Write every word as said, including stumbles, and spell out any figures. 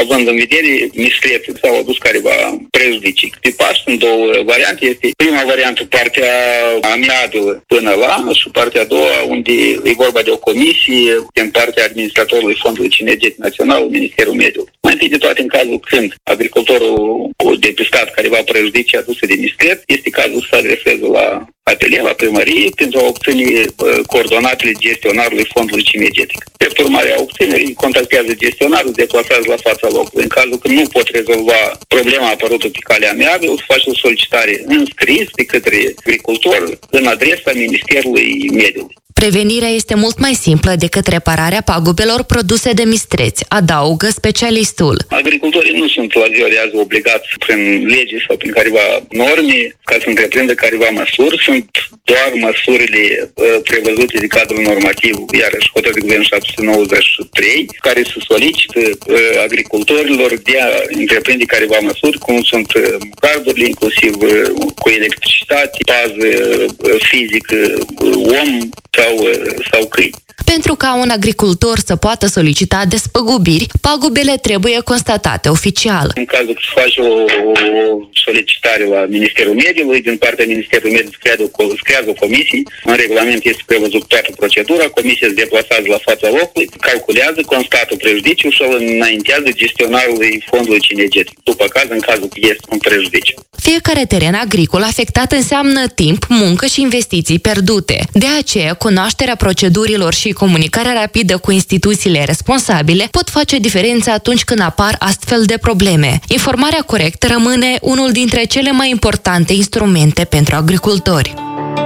având în vedere mistrețe sau adus careva prejudicii. Pe pas sunt două variante. Este prima variantă, partea amiabilă până la, și partea a doua, unde e vorba de o comisie din partea administratorului Fondului Cinegenic Național, Ministerul Mediului. Mai întâi de toate, în cazul când agricultorul a depistat careva prejudicii aduse de mistreț, este cazul să se adreseze la atelier, la primărie, pentru a obține uh, coordonatele gestionarului Fondului Cinegenic. Pe urmare a obținerii, contactează gestionarul, se deplasează la fața locului. În cazul când nu pot rezolva problema apărută pe calea amiabilă, se face o solicitare în scris de către agricultor în adresa Ministerului Mediului. Prevenirea este mult mai simplă decât repararea pagubelor produse de mistreți, adaugă specialistul. Agricultorii nu sunt la ziua de azi obligați prin lege sau prin careva norme ca să întreprindă careva măsuri. Sunt doar măsurile uh, prevăzute de cadrul normativ, iarăși hotărârea de guvern șapte sute nouăzeci și trei, care se solicită uh, agricultorilor de a întreprinde careva măsuri, cum sunt uh, cardurile, inclusiv uh, cu electricitate, pază uh, fizică, uh, om sau, uh, sau câini. Pentru ca un agricultor să poată solicita despăgubiri, pagubele trebuie constatate oficial. În cazul că se face o, o solicitare la Ministerul Mediului, din partea Ministerului Mediului se creează o, se creează o comisie. În regulament este prevăzut toată procedura, comisia se deplasează la fața locului, calculează, constată prejudiciu și îl înaintează gestionarului Fondului Cinegenic. După caz, în cazul că este un prejudiciu. Fiecare teren agricol afectat înseamnă timp, muncă și investiții pierdute. De aceea, cunoașterea procedurilor și comunicarea rapidă cu instituțiile responsabile pot face diferența atunci când apar astfel de probleme. Informarea corectă rămâne unul dintre cele mai importante instrumente pentru agricultori.